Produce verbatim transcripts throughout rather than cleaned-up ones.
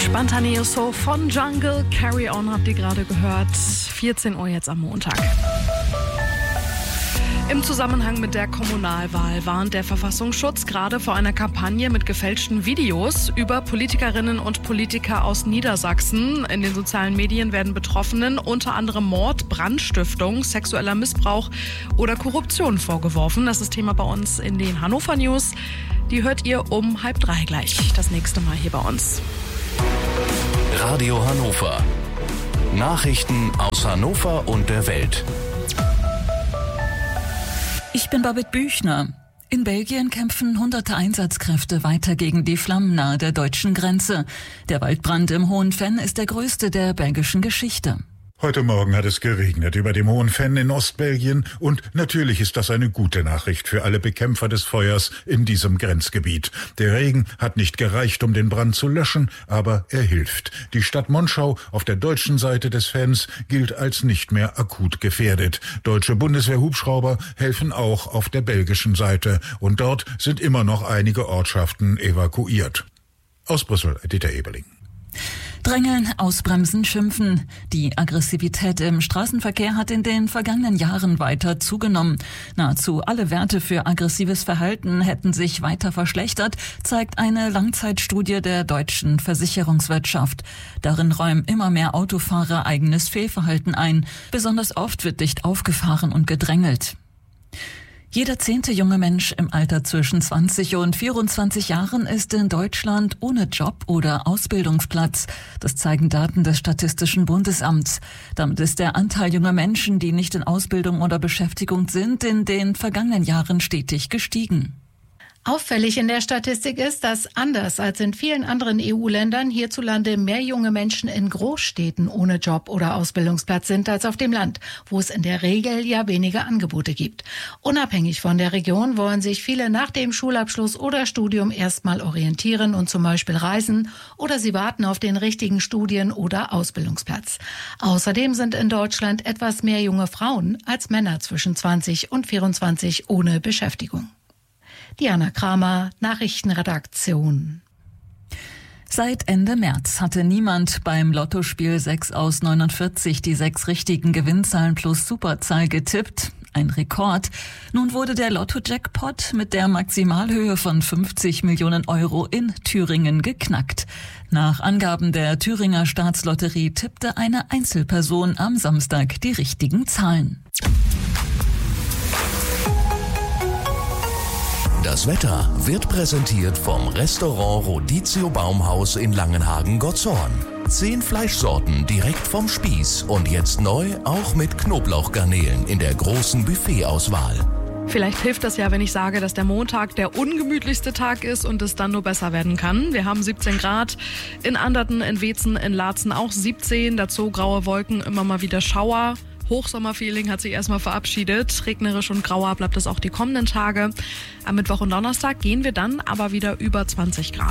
Spontaneoso von Jungle, Carry On habt ihr gerade gehört. vierzehn Uhr jetzt am Montag. Im Zusammenhang mit der Kommunalwahl warnt der Verfassungsschutz gerade vor einer Kampagne mit gefälschten Videos über Politikerinnen und Politiker aus Niedersachsen. In den sozialen Medien werden Betroffenen unter anderem Mord, Brandstiftung, sexueller Missbrauch oder Korruption vorgeworfen. Das ist Thema bei uns in den Hannover News. Die hört ihr um halb drei gleich, das nächste Mal hier bei uns. Radio Hannover. Nachrichten aus Hannover und der Welt. Ich bin Babette Büchner. In Belgien kämpfen hunderte Einsatzkräfte weiter gegen die Flammen nahe der deutschen Grenze. Der Waldbrand im Hohen Venn ist der größte der belgischen Geschichte. Heute Morgen hat es geregnet über dem Hohen Venn in Ostbelgien und natürlich ist das eine gute Nachricht für alle Bekämpfer des Feuers in diesem Grenzgebiet. Der Regen hat nicht gereicht, um den Brand zu löschen, aber er hilft. Die Stadt Monschau auf der deutschen Seite des Venns gilt als nicht mehr akut gefährdet. Deutsche Bundeswehr-Hubschrauber helfen auch auf der belgischen Seite und dort sind immer noch einige Ortschaften evakuiert. Aus Brüssel, Dieter Eberling. Drängeln, ausbremsen, schimpfen. Die Aggressivität im Straßenverkehr hat in den vergangenen Jahren weiter zugenommen. Nahezu alle Werte für aggressives Verhalten hätten sich weiter verschlechtert, zeigt eine Langzeitstudie der deutschen Versicherungswirtschaft. Darin räumen immer mehr Autofahrer eigenes Fehlverhalten ein. Besonders oft wird dicht aufgefahren und gedrängelt. Jeder zehnte junge Mensch im Alter zwischen zwanzig und vierundzwanzig Jahren ist in Deutschland ohne Job oder Ausbildungsplatz. Das zeigen Daten des Statistischen Bundesamts. Damit ist der Anteil junger Menschen, die nicht in Ausbildung oder Beschäftigung sind, in den vergangenen Jahren stetig gestiegen. Auffällig in der Statistik ist, dass anders als in vielen anderen E U-Ländern hierzulande mehr junge Menschen in Großstädten ohne Job oder Ausbildungsplatz sind als auf dem Land, wo es in der Regel ja weniger Angebote gibt. Unabhängig von der Region wollen sich viele nach dem Schulabschluss oder Studium erstmal orientieren und zum Beispiel reisen oder sie warten auf den richtigen Studien- oder Ausbildungsplatz. Außerdem sind in Deutschland etwas mehr junge Frauen als Männer zwischen zwanzig und vierundzwanzig ohne Beschäftigung. Diana Kramer, Nachrichtenredaktion. Seit Ende März hatte niemand beim Lottospiel sechs aus neunundvierzig die sechs richtigen Gewinnzahlen plus Superzahl getippt. Ein Rekord. Nun wurde der Lotto-Jackpot mit der Maximalhöhe von fünfzig Millionen Euro in Thüringen geknackt. Nach Angaben der Thüringer Staatslotterie tippte eine Einzelperson am Samstag die richtigen Zahlen. Das Wetter wird präsentiert vom Restaurant Rodizio Baumhaus in Langenhagen-Gotzorn. Zehn Fleischsorten direkt vom Spieß und jetzt neu auch mit Knoblauchgarnelen in der großen Buffetauswahl. Vielleicht hilft das ja, wenn ich sage, dass der Montag der ungemütlichste Tag ist und es dann nur besser werden kann. Wir haben siebzehn Grad, in Anderten, in Weetzen, in Laatzen auch siebzehn, dazu graue Wolken, immer mal wieder Schauer. Hochsommerfeeling hat sich erstmal verabschiedet. Regnerisch und grauer bleibt es auch die kommenden Tage. Am Mittwoch und Donnerstag gehen wir dann aber wieder über zwanzig Grad.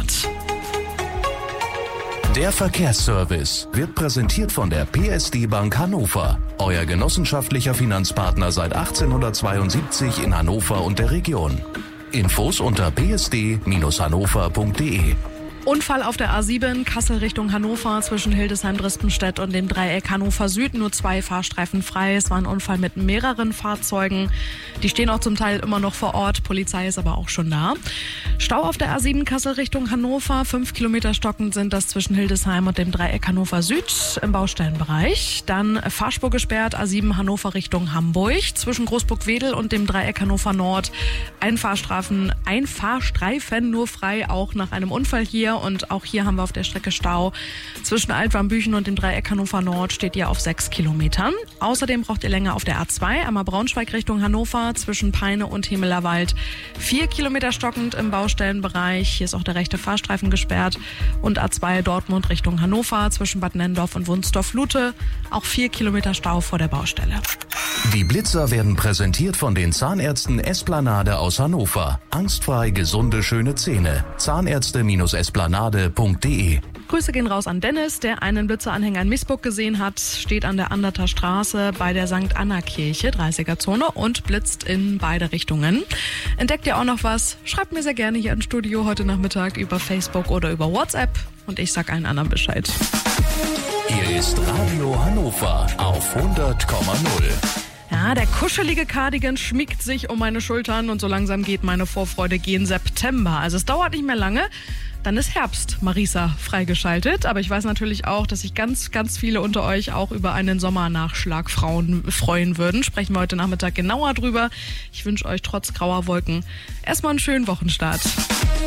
Der Verkehrsservice wird präsentiert von der P S D Bank Hannover. Euer genossenschaftlicher Finanzpartner seit achtzehnhundertzweiundsiebzig in Hannover und der Region. Infos unter p s d Bindestrich hannover punkt d e. Unfall auf der A sieben, Kassel Richtung Hannover, zwischen Hildesheim-Drispenstedt und dem Dreieck Hannover Süd. Nur zwei Fahrstreifen frei. Es war ein Unfall mit mehreren Fahrzeugen. Die stehen auch zum Teil immer noch vor Ort. Polizei ist aber auch schon da. Stau auf der A sieben, Kassel Richtung Hannover. Fünf Kilometer stockend sind das zwischen Hildesheim und dem Dreieck Hannover Süd im Baustellenbereich. Dann Fahrspur gesperrt, A sieben Hannover Richtung Hamburg. Zwischen Großburg-Wedel und dem Dreieck Hannover Nord. Ein Fahrstreifen, ein Fahrstreifen nur frei, auch nach einem Unfall hier. Und auch hier haben wir auf der Strecke Stau. Zwischen Altwarmbüchen und dem Dreieck Hannover Nord steht ihr auf sechs Kilometern. Außerdem braucht ihr länger auf der A zwei, einmal Braunschweig Richtung Hannover, zwischen Peine und Hemelerwald. Vier Kilometer stockend im Baustellenbereich. Hier ist auch der rechte Fahrstreifen gesperrt. Und A zwei Dortmund Richtung Hannover, zwischen Bad Nennendorf und Wunsdorf-Lute. Auch vier Kilometer Stau vor der Baustelle. Die Blitzer werden präsentiert von den Zahnärzten Esplanade aus Hannover. Angstfrei gesunde, schöne Zähne. Zahnärzte-esplanade punkt d e Grüße gehen raus an Dennis, der einen Blitzeranhänger in Miesburg gesehen hat, steht an der Anderter Straße bei der Sankt Anna Kirche, dreißiger-Zone und blitzt in beide Richtungen. Entdeckt ihr auch noch was? Schreibt mir sehr gerne hier im Studio heute Nachmittag über Facebook oder über WhatsApp und ich sag allen anderen Bescheid. Hier ist Radio Hannover auf hundert Komma null. Ja, der kuschelige Cardigan schmiegt sich um meine Schultern und so langsam geht meine Vorfreude gen September. Also es dauert nicht mehr lange. Dann ist Herbst, Marisa, freigeschaltet. Aber ich weiß natürlich auch, dass sich ganz, ganz viele unter euch auch über einen Sommernachschlag freuen würden. Sprechen wir heute Nachmittag genauer drüber. Ich wünsche euch trotz grauer Wolken erstmal einen schönen Wochenstart.